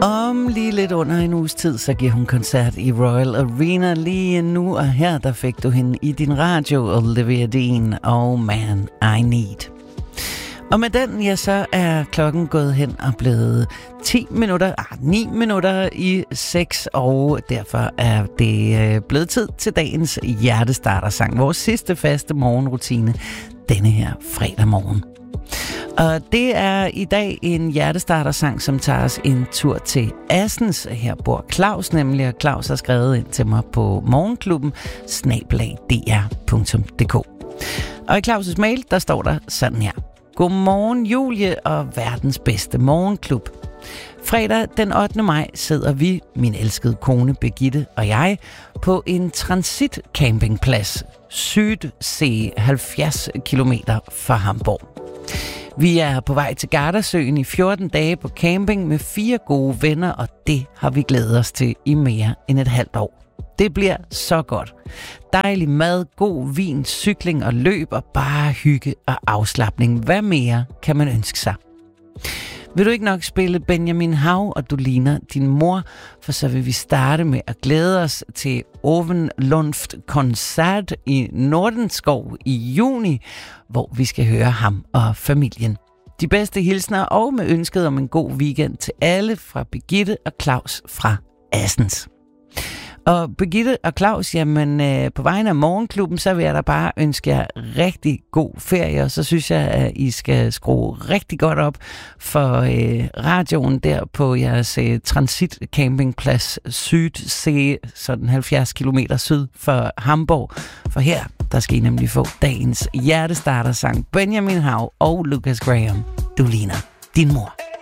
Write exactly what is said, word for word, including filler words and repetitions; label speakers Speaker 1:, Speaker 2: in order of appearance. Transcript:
Speaker 1: Om lige lidt under en uges tid, så giver hun koncert i Royal Arena lige nu, og her der fik du hende i din radio, Olivia Dean og Man I Need. Og med den, ja, så er klokken gået hen og blevet ti minutter, ah, ni minutter i seks, og derfor er det øh, blevet tid til dagens hjertestartersang, vores sidste faste morgenrutine denne her fredag morgen. Og det er i dag en hjertestartersang, som tager os en tur til Assens. Her bor Claus nemlig, og Claus har skrevet ind til mig på morgenklubben snabel-a d r punktum d k. Og i Claus' mail, der står der sådan her. Godmorgen Julie og verdens bedste morgenklub. Fredag den ottende maj sidder vi, min elskede kone Birgitte og jeg, på en transitcampingplads Sydsee halvfjerds kilometer fra Hamburg. Vi er på vej til Gardasøen i fjorten dage på camping med fire gode venner, og det har vi glædet os til i mere end et halvt år. Det bliver så godt. Dejlig mad, god vin, cykling og løb og bare hygge og afslapning. Hvad mere kan man ønske sig? Vil du ikke nok spille Benjamin Hav, og du ligner din mor, for så vil vi starte med at glæde os til Ovenlunft koncert i Nordenskov i juni, hvor vi skal høre ham og familien. De bedste hilsner og med ønsket om en god weekend til alle fra Birgitte og Claus fra Assens. Og Birgitte og Claus, jamen øh, på vegne af morgenklubben, så vil jeg da bare ønske jer rigtig god ferie, og så synes jeg, at I skal skrue rigtig godt op for øh, radioen der på jeres øh, transitcampingplads Sydsee, sådan halvfjerds kilometer syd for Hamburg. For her, der skal I nemlig få dagens hjertestartersang Benjamin Hav og Lucas Graham. Du ligner din mor.